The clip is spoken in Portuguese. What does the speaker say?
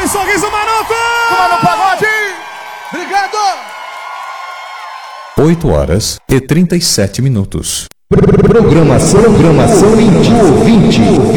Sorriso Maroto! Mano Pagode! Obrigado! 8h37. Programação Ouvinte.